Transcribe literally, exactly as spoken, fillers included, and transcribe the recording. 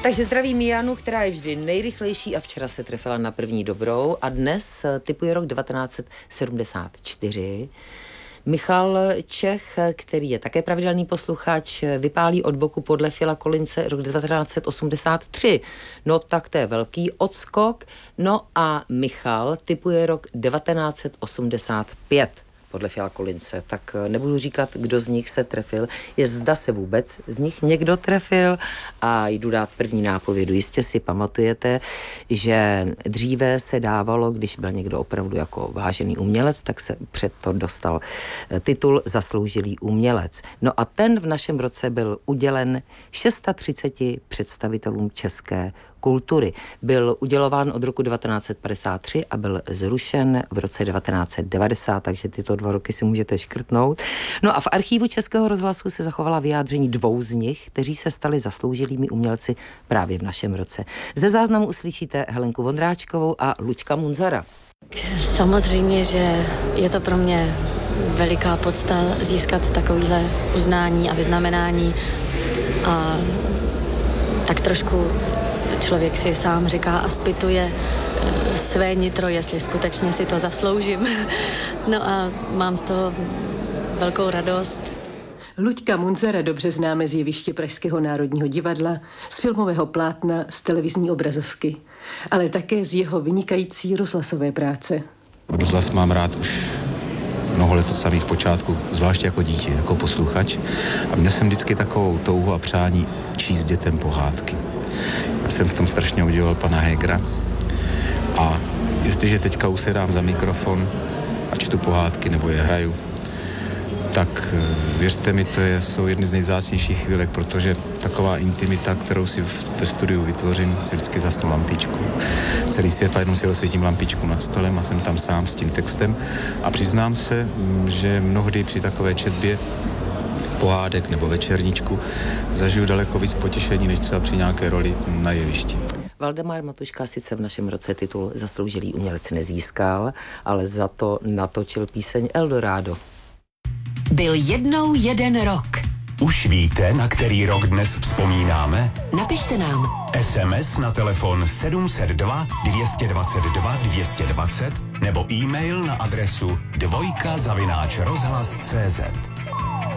Takže zdravím Janu, která je vždy nejrychlejší a včera se trefila na první dobrou a dnes tipuje rok devatenáct set sedmdesát čtyři. Michal Čech, který je také pravidelný posluchač, vypálí od boku podle Phila Collinse rok devatenáct set osmdesát tři. No tak to je velký odskok. No a Michal tipuje rok devatenáct set osmdesát pět. Podle Phila Collinse, tak nebudu říkat, kdo z nich se trefil, je zda se vůbec z nich někdo trefil a jdu dát první nápovědu. Jistě si pamatujete, že dříve se dávalo, když byl někdo opravdu jako vážený umělec, tak se před to dostal titul Zasloužilý umělec. No a ten v našem roce byl udělen třiceti šesti představitelům české kultury. Byl udělován od roku devatenáct set padesát tři a byl zrušen v roce devatenáct set devadesát, takže tyto dva roky si můžete škrtnout. No a v archívu Českého rozhlasu se zachovala vyjádření dvou z nich, kteří se stali zasloužilými umělci právě v našem roce. Ze záznamu uslyšíte Helenku Vondráčkovou a Luďka Munzara. Samozřejmě, že je to pro mě veliká podsta získat takovýhle uznání a vyznamenání a tak trošku člověk si sám říká a zpytuje své nitro, jestli skutečně si to zasloužím. No a mám z toho velkou radost. Luďka Munzara dobře známe z jeviště Pražského národního divadla, z filmového plátna, z televizní obrazovky, ale také z jeho vynikající rozhlasové práce. Rozhlas mám rád už mnoho let od samých počátků, zvláště jako dítě, jako posluchač. A měl jsem vždycky takovou touhu a přání číst dětem pohádky. Já jsem v tom strašně obdivoval pana Hegera. A jestliže teďka usedám za mikrofon a čtu pohádky nebo je hraju, tak věřte mi, to je, jsou jedny z nejvzácnějších chvílek, protože taková intimita, kterou si ve studiu vytvořím, si vždycky zasnu lampičku. Celý světla, jenom si rozsvítím lampičku nad stolem a jsem tam sám s tím textem. A přiznám se, že mnohdy při takové četbě pohádek nebo večerníčku zažiju daleko víc potěšení, než třeba při nějaké roli na jevišti. Valdemar Matuška sice v našem roce titul Zasloužilý umělec nezískal, ale za to natočil píseň Eldorado. Byl jednou jeden rok. Už víte, na který rok dnes vzpomínáme? Napište nám. es em es na telefon sedm set dva dvě dvacet dva dvě dvacet nebo e-mail na adresu dvojka zavináč rozhlas tečka cé zet.